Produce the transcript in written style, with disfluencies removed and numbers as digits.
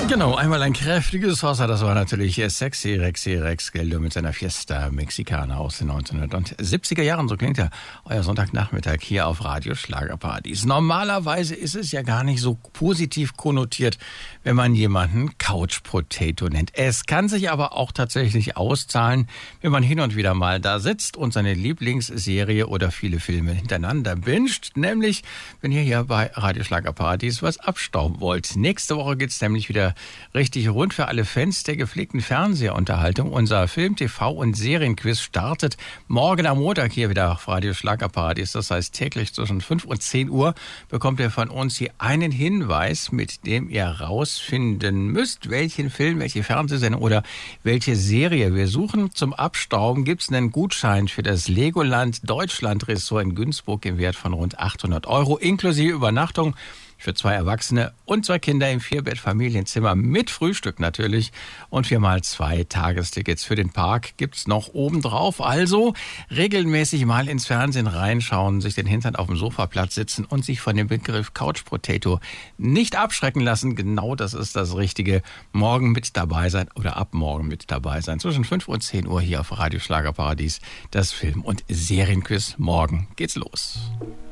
Genau, einmal ein kräftiges Wasser, das war natürlich Sexy Rexy Rex Geldo mit seiner Fiesta Mexicana aus den 1970er Jahren. So klingt ja euer Sonntagnachmittag hier auf Radio Schlagerparadies. Normalerweise ist es ja gar nicht so positiv konnotiert, wenn man jemanden Couch Potato nennt. Es kann sich aber auch tatsächlich auszahlen, wenn man hin und wieder mal da sitzt und seine Lieblingsserie oder viele Filme hintereinander binscht. Nämlich, wenn ihr hier bei Radio Schlagerparadies was abstauben wollt. Nächste Woche geht's nämlich wieder richtig rund für alle Fans der gepflegten Fernsehunterhaltung. Unser Film-, TV- und Serienquiz startet morgen am Montag hier wieder auf Radio Schlagerparadies. Das heißt, täglich zwischen 5 und 10 Uhr bekommt ihr von uns hier einen Hinweis, mit dem ihr rausfinden müsst, welchen Film, welche Fernsehsendung oder welche Serie wir suchen. Zum Abstauben gibt's einen Gutschein für das Legoland Deutschland Ressort in Günzburg im Wert von rund 800 € inklusive Übernachtung für 2 Erwachsene und 2 Kinder im 4-Bett-Familienzimmer mit Frühstück natürlich. Und 4x2 Tagestickets für den Park gibt's noch obendrauf. Also regelmäßig mal ins Fernsehen reinschauen, sich den Hintern auf dem Sofaplatz sitzen und sich von dem Begriff Couch Potato nicht abschrecken lassen. Genau das ist das Richtige. Morgen mit dabei sein oder ab morgen mit dabei sein. Zwischen 5 und 10 Uhr hier auf Radio Schlagerparadies. Das Film- und Serienquiz. Morgen geht's los.